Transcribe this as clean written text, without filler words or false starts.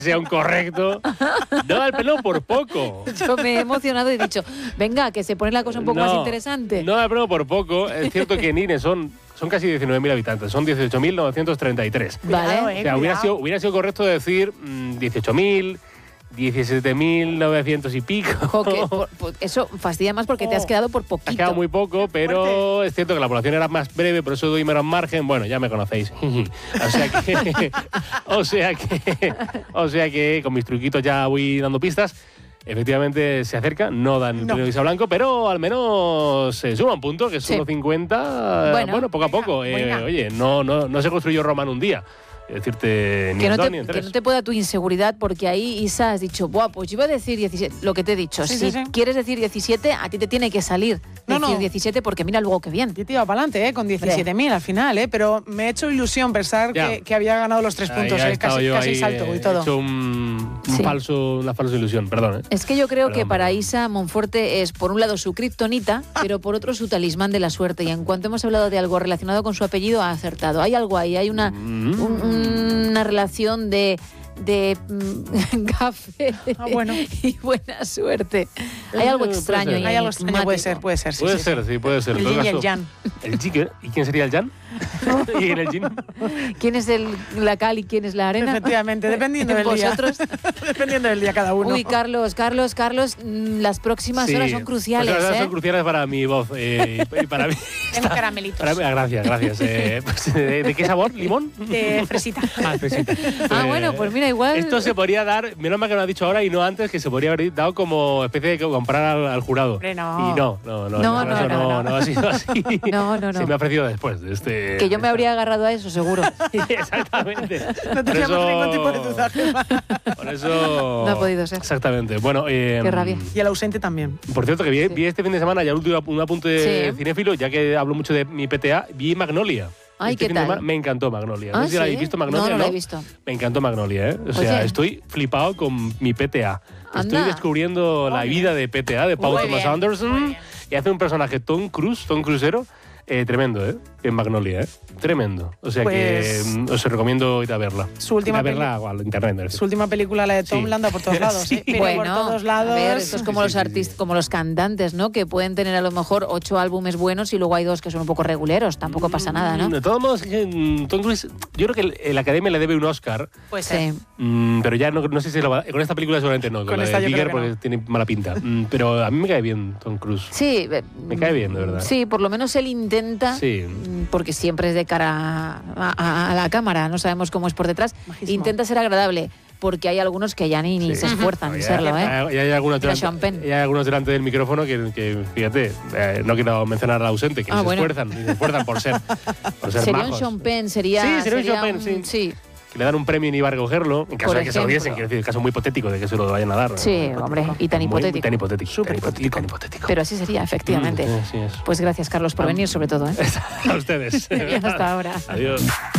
sea un correcto. No, el pelo por poco. Yo me he emocionado y he dicho, venga, que se pone la cosa un poco más interesante. No, el pelo por poco. Es cierto que en INE son casi 19.000 habitantes, son 18.933. Vale. O sea, hubiera sido correcto decir 18.000, 17.900 y pico. Eso fastidia más porque te has quedado por poquito. Has quedado muy poco, pero es cierto que la población era más breve, por eso doy menos margen. Bueno, ya me conocéis. o sea que con mis truquitos ya voy dando pistas. Efectivamente se acerca, no dan el premio Visa Blanco, pero al menos se suma un punto, que es 1,50. Bueno, poco a poco. Oye, no se construyó Roma en un día. Es decirte, ni que, en no dos te, ni en que tres. no te pueda tu inseguridad, porque ahí, Isa, has dicho, buah, pues yo iba a decir 17, lo que te he dicho. Si quieres decir 17, a ti te tiene que salir decir 17, porque mira luego qué bien. Yo te iba para adelante, con 17.000 al final, pero me he hecho ilusión pensar que había ganado los 3 puntos, casi salto y todo. He hecho una falsa ilusión, perdón. Es que yo creo que para Isa Monforte es, por un lado, su kriptonita, pero por otro, su talismán de la suerte. Y en cuanto hemos hablado de algo relacionado con su apellido, ha acertado. Hay algo ahí, hay una relación de café y buena suerte. Hay algo extraño. Hay algo extraño, puede ser. Puede ser. El yin y el yang. ¿El yin? ¿Y quién sería el yang? ¿Y el yin? ¿Quién es la cal y quién es la arena? Efectivamente, dependiendo del día. Dependiendo del día cada uno. Uy, Carlos, las próximas horas son cruciales. Las horas son cruciales para mi voz y para mí. Tengo caramelitos. Gracias. ¿De qué sabor? ¿Limón? De fresita. Fresita. Bueno, pues mira, igual. Esto se podría dar, menos mal que lo ha dicho ahora y no antes, que se podría haber dado como especie de comprar al jurado. No. Y no ha sido así. No. Se me ha ofrecido después de este. Que yo me habría agarrado a eso, seguro. Exactamente. No teníamos ningún tipo de duda. Por eso. No ha podido ser. Exactamente. Bueno, qué rabia. Y el ausente también. Por cierto, que vi este fin de semana, ya un apunte de cinéfilo, ya que hablo mucho de mi PTA, vi Magnolia. Ay, ¿qué tal? Me encantó Magnolia. No sé si la habéis visto, No Magnolia. la he visto. Me encantó Magnolia, ¿eh? O sea, estoy flipado con mi PTA. Estoy descubriendo la vida de PTA, de Paul Thomas Anderson. Y hace un personaje, Tom Cruisero. Tremendo, en Magnolia, tremendo. O sea que os recomiendo ir a verla. Su última internet. Su última película, la de Tom, la anda por todos lados. Pero por todos lados. A ver, esto es como los artistas, como los cantantes, ¿no? Que pueden tener a lo mejor 8 álbumes buenos y luego hay 2 que son un poco reguleros. Tampoco pasa nada, ¿no? De todos modos, Tom Cruise, yo creo que la Academia le debe un Oscar. Pues sí. Pero ya no sé si con esta película seguramente no. Con la de Bigger, porque tiene mala pinta. Pero a mí me cae bien Tom Cruise. Sí. Me cae bien, de verdad. Sí, por lo menos él intenta, porque siempre es de cara a la cámara, no sabemos cómo es por detrás, intenta ser agradable, porque hay algunos que ya ni se esfuerzan en serlo, Y hay algunos delante del micrófono que fíjate, no quiero mencionar al ausente, que se esfuerzan por ser sería majos. Un Sean Penn, sería un Sean Penn, sí. Que le dan un premio y ni va a recogerlo, en caso de que se lo diesen, quiero decir, el caso muy hipotético de que se lo vayan a dar. Sí, hombre, y tan hipotético. Tan hipotético. Pero así sería, efectivamente. Sí es. Pues gracias, Carlos, por venir, sobre todo. A ustedes. Hasta ahora. Adiós.